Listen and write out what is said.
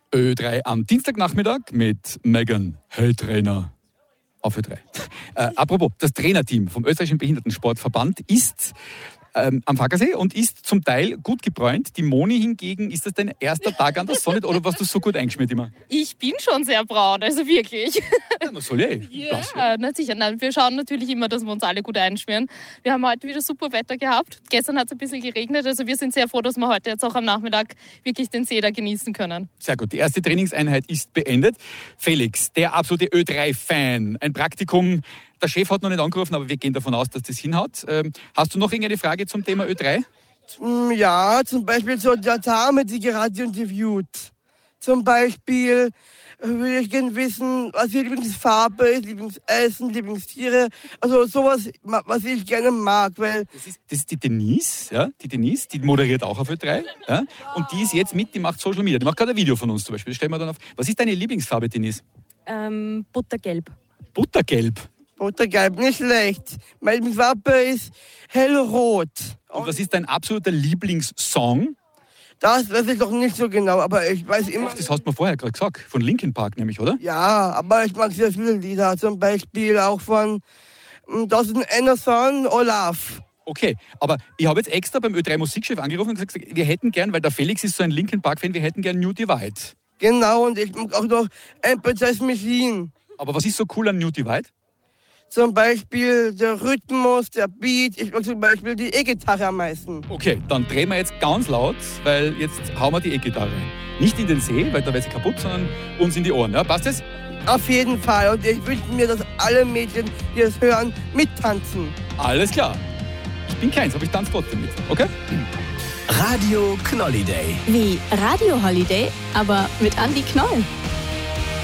Ö3 am Dienstagnachmittag mit Megan, Hey Trainer, auf Ö3. Apropos, das Trainerteam vom Österreichischen Behindertensportverband ist am Fackersee und ist zum Teil gut gebräunt. Die Moni hingegen, ist das dein erster Tag an der Sonne oder warst du so gut eingeschmiert immer? Ich bin schon sehr braun, also wirklich. Ja, na soll Ja, na sicher. Nein, wir schauen natürlich immer, dass wir uns alle gut einschmieren. Wir haben heute wieder super Wetter gehabt. Gestern hat es ein bisschen geregnet, also wir sind sehr froh, dass wir heute jetzt auch am Nachmittag wirklich den See da genießen können. Sehr gut, die erste Trainingseinheit ist beendet. Felix, der absolute Ö3-Fan, ein Praktikum. Der Chef hat noch nicht angerufen, aber wir gehen davon aus, dass das hinhaut. Hast du noch irgendeine Frage zum Thema Ö3? Ja, zum Beispiel so der Dame, die gerade interviewt. Zum Beispiel würde ich gerne wissen, was ihre Lieblingsfarbe ist, Lieblingsessen, Lieblingstiere. Also sowas, was ich gerne mag. Weil Das ist die Denise, ja? Die Denise, die moderiert auch auf Ö3. Ja? Und die ist jetzt mit, die macht Social Media. Die macht gerade ein Video von uns zum Beispiel. Das stellen wir dann auf. Was ist deine Lieblingsfarbe, Denise? Buttergelb. Buttergelb. Buttergelb, nicht schlecht. Meine Lieblingsfarbe ist hellrot. Und was ist dein absoluter Lieblingssong? Das weiß ich doch nicht so genau, aber ich weiß immer... Das hast du mir vorher gerade gesagt, von Linkin Park nämlich, oder? Ja, aber ich mag sehr viele Lieder, zum Beispiel auch von Dawson Anderson, Olaf. Okay, aber ich habe jetzt extra beim Ö3 Musikchef angerufen und gesagt, wir hätten gern, weil der Felix ist so ein Linkin Park-Fan, wir hätten gern New Divide. Genau, und ich mag auch noch Empathize Machine. Aber was ist so cool an New Divide? Zum Beispiel der Rhythmus, der Beat. Ich mag zum Beispiel die E-Gitarre am meisten. Okay, dann drehen wir jetzt ganz laut, weil jetzt hauen wir die E-Gitarre. Nicht in den See, weil da wäre sie kaputt, sondern uns in die Ohren. Ja, passt das? Auf jeden Fall. Und ich wünsche mir, dass alle Mädchen, die es hören, mittanzen. Alles klar. Ich bin keins, aber ich tanze trotzdem mit. Okay? Radio Knolliday. Wie Radio Holiday, aber mit Andy Knoll.